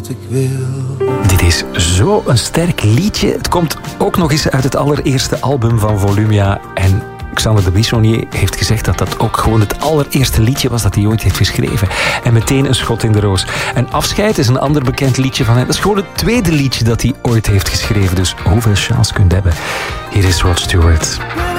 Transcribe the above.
wat ik wil. Dit is zo'n sterk liedje. Het komt ook nog eens uit het allereerste album van Volumia. En Xander de Bissonnier heeft gezegd dat dat ook gewoon het allereerste liedje was dat hij ooit heeft geschreven. En meteen een schot in de roos. En Afscheid is een ander bekend liedje van hem. Dat is gewoon het tweede liedje dat hij ooit heeft geschreven. Dus hoeveel chance kunt hebben? Hier is Rod Stewart.